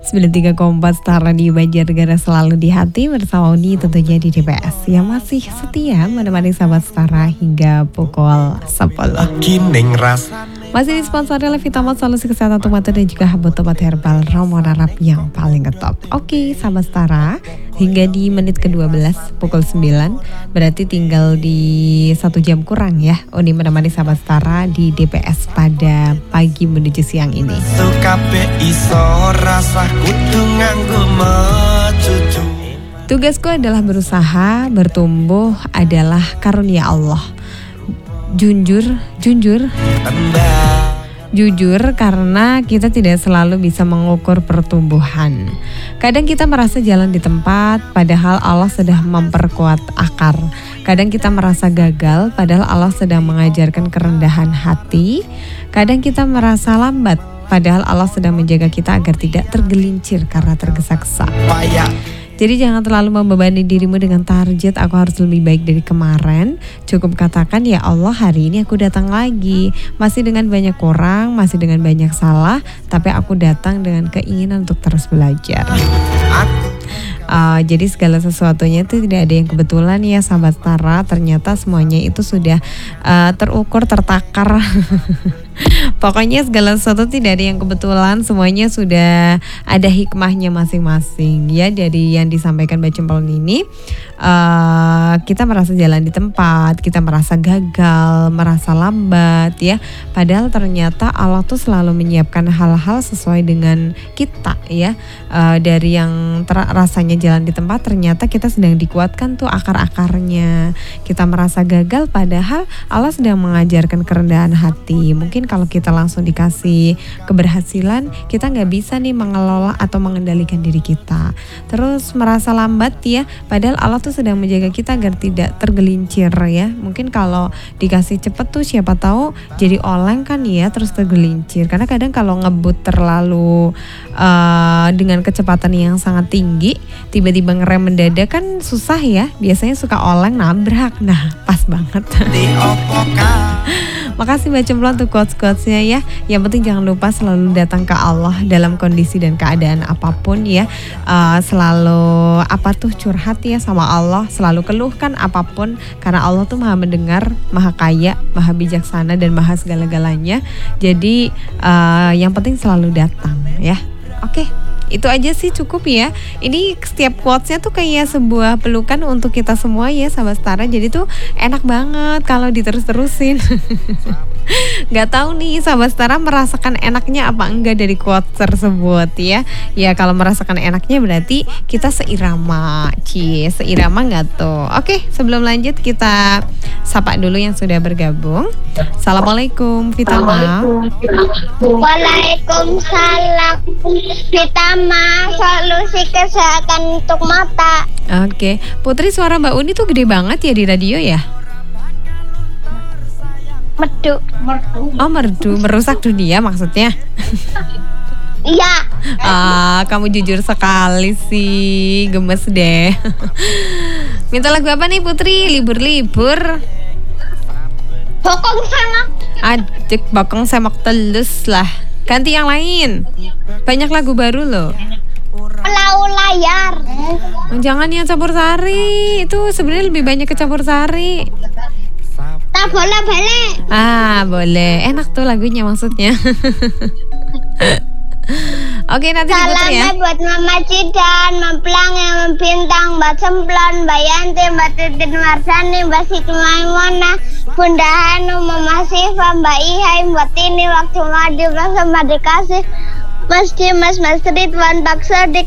93,4 Star Radio Banjarnegara selalu di hati bersama Uni tentunya di DPS yang masih setia menemani sahabat Stara hingga pukul 10. Masih disponsori oleh Vitamin Solusi Kesehatan Tubuh dan juga Habot Obat Herbal Ramuan Arab yang paling top. Oke, sahabat Stara, hingga di menit ke-12 pukul 9, berarti tinggal di 1 jam kurang ya Uni menemani sahabat Stara di DPS pada pagi menuju siang ini. Tugasku adalah berusaha, bertumbuh adalah karunia Allah. Jujur karena kita tidak selalu bisa mengukur pertumbuhan. Kadang kita merasa jalan di tempat padahal Allah sedang memperkuat akar. Kadang kita merasa gagal padahal Allah sedang mengajarkan kerendahan hati. Kadang kita merasa lambat padahal Allah sedang menjaga kita agar tidak tergelincir karena tergesa-gesa. Jadi jangan terlalu membebani dirimu dengan target aku harus lebih baik dari kemarin. Cukup katakan ya Allah hari ini aku datang lagi. Masih dengan banyak kurang, masih dengan banyak salah. Tapi aku datang dengan keinginan untuk terus belajar. Jadi segala sesuatunya itu tidak ada yang kebetulan ya sahabat Stara. Ternyata semuanya itu sudah terukur, tertakar. Pokoknya segala sesuatu tidak ada yang kebetulan, semuanya sudah ada hikmahnya masing-masing ya. Dari yang disampaikan Mbak Cemplon ini, kita merasa jalan di tempat, kita merasa gagal, merasa lambat ya. Padahal ternyata Allah tuh selalu menyiapkan hal-hal sesuai dengan kita ya. Dari yang rasanya jalan di tempat, ternyata kita sedang dikuatkan tuh akar-akarnya. Kita merasa gagal padahal Allah sedang mengajarkan kerendahan hati. Mungkin kalau kita langsung dikasih keberhasilan, kita nggak bisa nih mengelola atau mengendalikan diri kita. Terus merasa lambat ya, padahal Allah tuh sedang menjaga kita agar tidak tergelincir ya. Mungkin kalau dikasih cepet tuh siapa tahu jadi oleng kan ya, terus tergelincir. Karena kadang kalau ngebut terlalu dengan kecepatan yang sangat tinggi, tiba-tiba ngerem mendadak kan susah ya. Biasanya suka oleng nabrak. Nah, pas banget. Makasih Mbak Cemplon untuk quotes-quotesnya ya. Yang penting jangan lupa selalu datang ke Allah dalam kondisi dan keadaan apapun ya. Selalu curhat ya sama Allah. Selalu keluhkan apapun karena Allah tuh maha mendengar, maha kaya, maha bijaksana dan maha segala-galanya. Jadi yang penting selalu datang ya. Oke. Itu aja sih cukup ya. Ini setiap quotesnya tuh kayak sebuah pelukan untuk kita semua ya sahabat Stara. Jadi tuh enak banget kalau diterus-terusin. Gak tahu nih sahabat Stara merasakan enaknya apa enggak dari quotes tersebut ya. Ya kalau merasakan enaknya berarti kita seirama. Seirama gak tuh? Oke, sebelum lanjut kita sapa dulu yang sudah bergabung. Assalamualaikum Vitama. Waalaikumsalam Vitama, solusi kesehatan untuk mata. Oke, Putri, suara Mbak Uni tuh gede banget ya di radio ya? Merdu. Oh merdu, merusak dunia maksudnya? Iya. Kamu jujur sekali sih, gemes deh. Minta lagu apa nih Putri? Libur-libur. Bokong semak. Adik bokong semak telus lah. Ganti yang lain. Banyak lagu baru loh. Pulau layar. Jangan yang campur sari. Itu sebenarnya lebih banyak ke campur sari. Tak boleh balik. Boleh. Enak tuh lagunya maksudnya. Oke, nanti diputar ya. Salamnya buat Mama Cidan, Memplang yang membintang, Mbak Cemplon, Mbak Yanti, Mbak Titin Marsani, Mbak Siti Maimuna, Bunda Hanu, Mama Siva, Mbak Ihai, Mbak Tini, waktu maju Mbak Dikasih, Mas Dimas, Mas Ridwan, Pak Sodik,